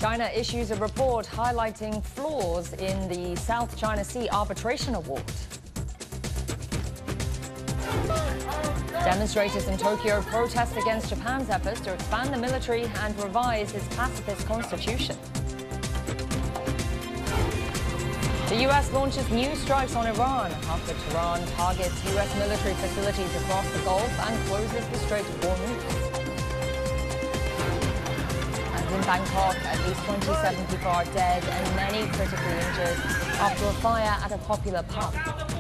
China issues a report highlighting flaws in the South China Sea Arbitration Award. Demonstrators in Tokyo protest against Japan's efforts to expand the military and revise its pacifist constitution. The US launches new strikes on Iran after Tehran targets US military facilities across the Gulf and closes the Strait of Hormuz. And in Bangkok, at least 27 people are dead and many critically injured after a fire at a popular pub.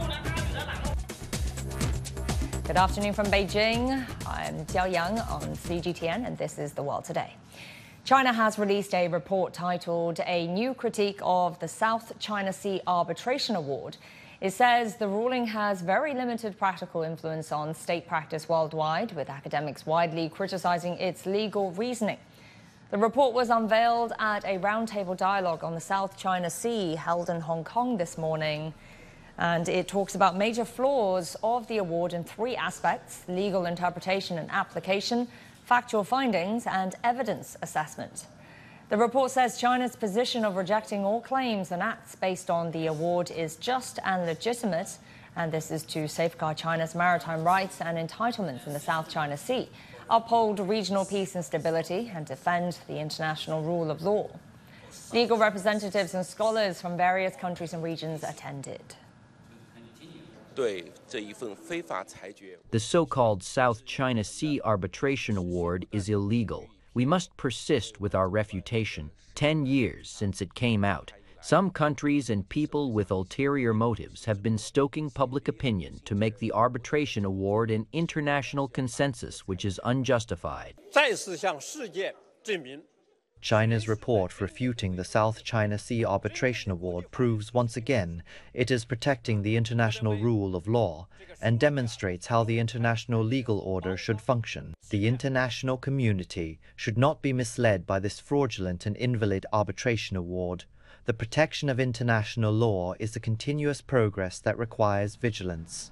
Good afternoon from Beijing. I'm Jiao Yang on CGTN, and this is The World Today. China has released a report titled A New Critique of the South China Sea Arbitration Award. It says the ruling has very limited practical influence on state practice worldwide, with academics widely criticizing its legal reasoning. The report was unveiled at a roundtable dialogue on the South China Sea held in Hong Kong this morning. And it talks about major flaws of the award in three aspects: legal interpretation and application, factual findings, and evidence assessment. The report says China's position of rejecting all claims and acts based on the award is just and legitimate, and this is to safeguard China's maritime rights and entitlements in the South China Sea, uphold regional peace and stability, and defend the international rule of law. Legal representatives and scholars from various countries and regions attended. The so-called South China Sea Arbitration Award is illegal. We must persist with our refutation. 10 years since it came out, some countries and people with ulterior motives have been stoking public opinion to make the arbitration award an international consensus which is unjustified. China's report refuting the South China Sea Arbitration Award proves once again it is protecting the international rule of law and demonstrates how the international legal order should function. The international community should not be misled by this fraudulent and invalid arbitration award. The protection of international law is a continuous progress that requires vigilance.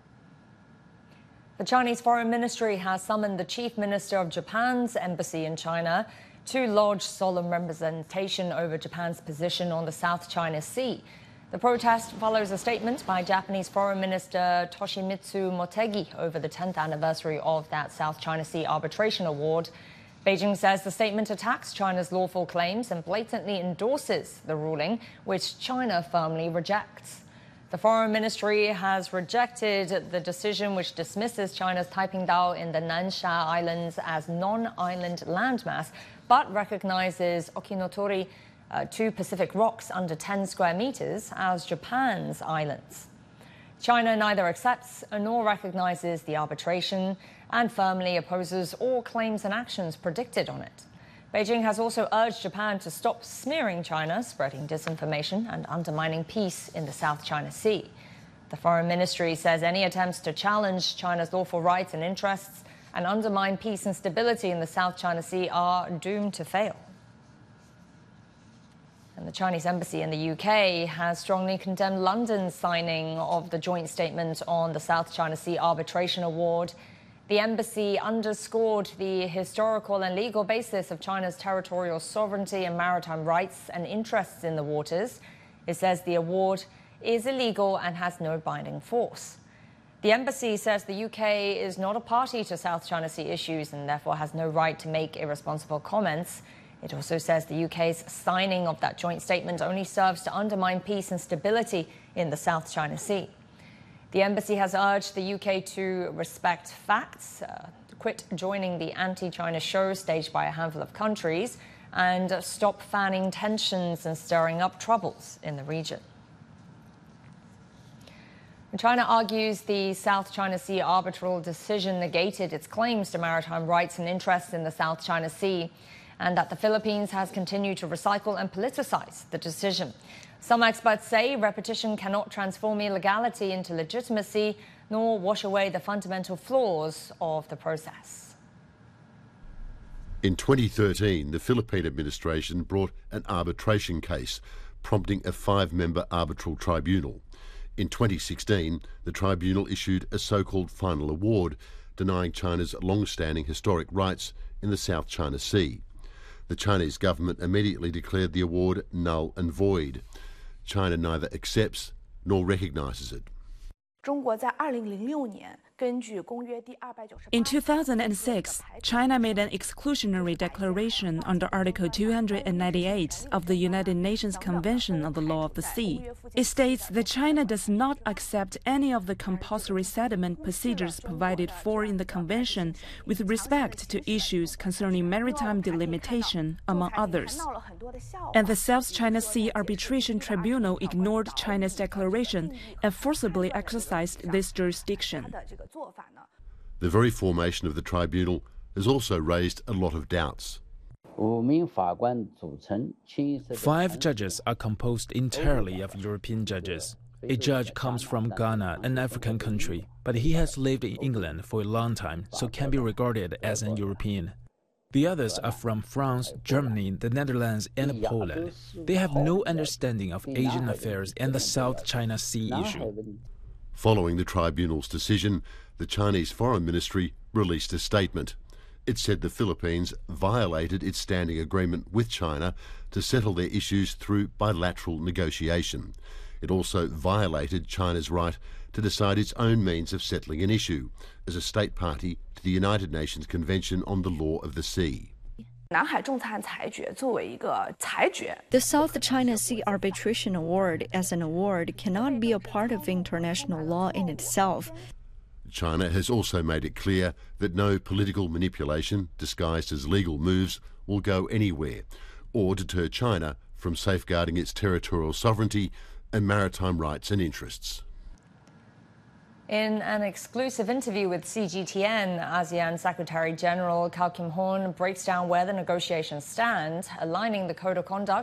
The Chinese Foreign Ministry has summoned the Chief Minister of Japan's embassy in China to lodge solemn representation over Japan's position on the South China Sea. The protest follows a statement by Japanese Foreign Minister Toshimitsu Motegi over the 10th anniversary of that South China Sea Arbitration Award. Beijing says the statement attacks China's lawful claims and blatantly endorses the ruling, which China firmly rejects. The Foreign Ministry has rejected the decision which dismisses China's Taiping Dao in the Nansha Islands as non-island landmass, but recognizes Okinotori, two Pacific rocks under 10 square meters, as Japan's islands. China neither accepts nor recognizes the arbitration and firmly opposes all claims and actions predicted on it. Beijing has also urged Japan to stop smearing China, spreading disinformation and undermining peace in the South China Sea. The Foreign Ministry says any attempts to challenge China's lawful rights and interests and undermine peace and stability in the South China Sea are doomed to fail. And the Chinese embassy in the UK has strongly condemned London's signing of the joint statement on the South China Sea Arbitration Award. The embassy underscored the historical and legal basis of China's territorial sovereignty and maritime rights and interests in the waters. It says the award is illegal and has no binding force. The embassy says the UK is not a party to South China Sea issues and therefore has no right to make irresponsible comments. It also says the UK's signing of that joint statement only serves to undermine peace and stability in the South China Sea. The embassy has urged the UK to respect facts, quit joining the anti-China show staged by a handful of countries, and stop fanning tensions and stirring up troubles in the region. China argues the South China Sea arbitral decision negated its claims to maritime rights and interests in the South China Sea, and that the Philippines has continued to recycle and politicize the decision. Some experts say repetition cannot transform illegality into legitimacy, nor wash away the fundamental flaws of the process. In 2013, the Philippine administration brought an arbitration case, prompting a 5-member arbitral tribunal. In 2016, the tribunal issued a so-called final award, denying China's long-standing historic rights in the South China Sea. The Chinese government immediately declared the award null and void. China neither accepts nor recognises it. In 2006, China made an exclusionary declaration under Article 298 of the United Nations Convention on the Law of the Sea. It states that China does not accept any of the compulsory settlement procedures provided for in the Convention with respect to issues concerning maritime delimitation, among others. And the South China Sea Arbitration Tribunal ignored China's declaration and forcibly exercised this jurisdiction. The very formation of the tribunal has also raised a lot of doubts. 5 judges are composed entirely of European judges. A judge comes from Ghana, an African country, but he has lived in England for a long time, so can be regarded as an European. The others are from France, Germany, the Netherlands, and Poland. They have no understanding of Asian affairs and the South China Sea issue. Following the tribunal's decision, the Chinese Foreign Ministry released a statement. It said the Philippines violated its standing agreement with China to settle their issues through bilateral negotiation. It also violated China's right to decide its own means of settling an issue as a state party to the United Nations Convention on the Law of the Sea. The South China Sea Arbitration Award as an award cannot be a part of international law in itself. China has also made it clear that no political manipulation disguised as legal moves will go anywhere or deter China from safeguarding its territorial sovereignty and maritime rights and interests. In an exclusive interview with CGTN, ASEAN Secretary General Kau Kim Hoorn breaks down where the negotiations stand, aligning the code of conduct